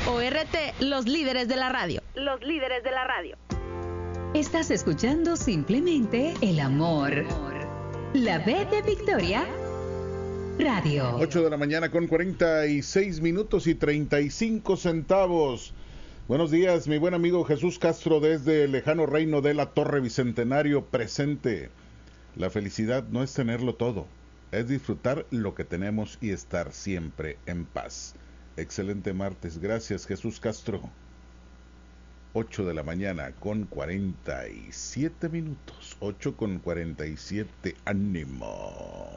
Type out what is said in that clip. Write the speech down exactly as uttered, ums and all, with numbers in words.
O R T, los líderes de la radio. Los líderes de la radio. Estás escuchando simplemente el amor. La B de Victoria Radio. ocho de la mañana con cuarenta y seis minutos y treinta y cinco centavos. Buenos días, mi buen amigo Jesús Castro desde el lejano reino de la Torre Bicentenario presente. La felicidad no es tenerlo todo, es disfrutar lo que tenemos y estar siempre en paz. Excelente martes, gracias Jesús Castro. ocho de la mañana con cuarenta y siete minutos, ocho con cuarenta y siete, ánimo.